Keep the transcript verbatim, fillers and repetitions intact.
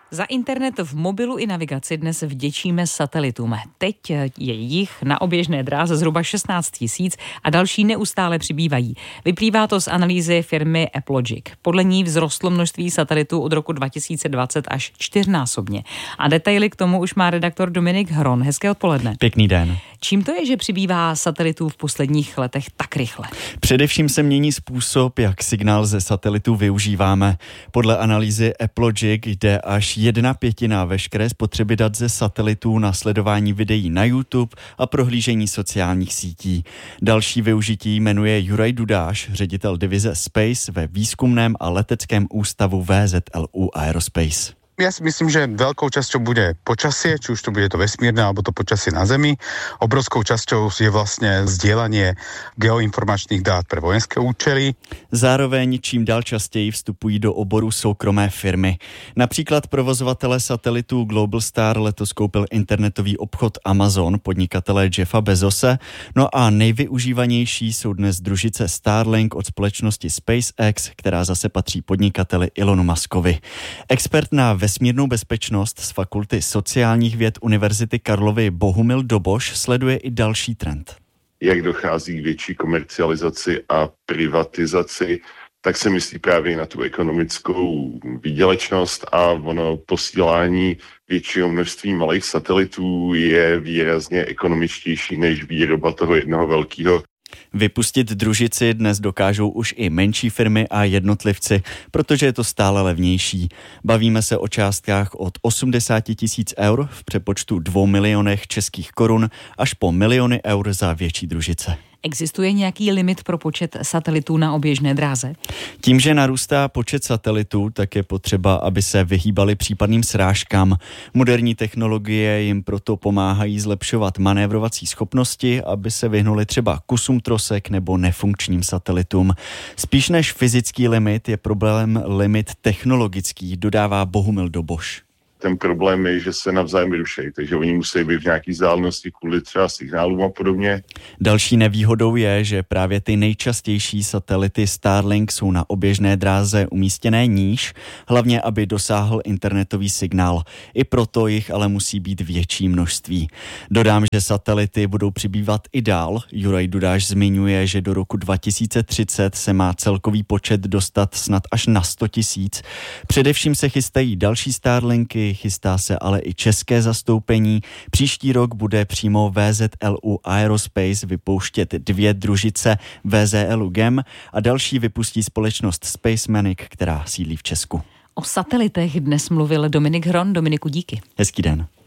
Za internet v mobilu i navigaci dnes vděčíme satelitům. Teď je jich na oběžné dráze zhruba šestnáct tisíc a další neustále přibývají. Vyplývá to z analýzy firmy AppLogic. Podle ní vzrostlo množství satelitů od roku dva tisíce dvacet až čtyřnásobně. A detaily k tomu už má redaktor Dominik Hron. Hezké odpoledne. Pěkný den. Čím to je, že přibývá satelitů v posledních letech tak rychle? Především se mění způsob, jak signál ze satelitu využíváme. Podle analýzy AppLogic jde až jedna pětina veškeré spotřeby dat ze satelitů na sledování videí na YouTube a prohlížení sociálních sítí. Další využití jmenuje Juraj Dudáš, ředitel divize Space ve výzkumném a leteckém ústavu V Z L U Aerospace. Ja si myslím, že veľkou časťou bude počasie, či už to bude to vesmírne, alebo to počasie na Zemi. Obrovskou časťou je vlastne zdieľanie geoinformačných dát pre vojenské účely. Zároveň čím dál častěji vstupují do oboru soukromé firmy. Například provozovatele satelitů Globalstar letos koupil internetový obchod Amazon, podnikatele Jeffa Bezose. No a nejvyužívanější jsou dnes družice Starlink od společnosti SpaceX, která zase patří podnikateli Elonu Muskovi. Expert na vesmírnou bezpečnost z Fakulty sociálních věd Univerzity Karlovy Bohumil Doboš sleduje i další trend. Jak dochází k větší komercializaci a privatizaci, tak se myslí právě na tu ekonomickou výdělečnost a ono posílání většího množství malých satelitů je výrazně ekonomičtější než výroba toho jednoho velkého. Vypustit družici dnes dokážou už i menší firmy a jednotlivci, protože je to stále levnější. Bavíme se o částkách od osmdesát tisíc eur v přepočtu dvou milionech českých korun až po miliony eur za větší družice. Existuje nějaký limit pro počet satelitů na oběžné dráze? Tím, že narůstá počet satelitů, tak je potřeba, aby se vyhýbali případným srážkám. Moderní technologie jim proto pomáhají zlepšovat manévrovací schopnosti, aby se vyhnuli třeba kusům trosek nebo nefunkčním satelitům. Spíš než fyzický limit je problém limit technologický, dodává Bohumil Doboš. Ten problém je, že se navzájem rušejí, takže oni musí být v nějaký vzdálenosti kvůli třeba signálům a podobně. Další nevýhodou je, že právě ty nejčastější satelity Starlink jsou na oběžné dráze umístěné níž, hlavně aby dosáhl internetový signál. I proto jich ale musí být větší množství. Dodám, že satelity budou přibývat i dál. Juraj Dudáš zmiňuje, že do roku dva tisíce třicet se má celkový počet dostat snad až na sto tisíc. Především se chystají další Starlinky, chystá se ale i české zastoupení. Příští rok bude přímo V Z L U Aerospace vypouštět dvě družice V Z L U Gem a další vypustí společnost Spacemanic, která sídlí v Česku. O satelitech dnes mluvil Dominik Hron. Dominiku, díky. Hezký den.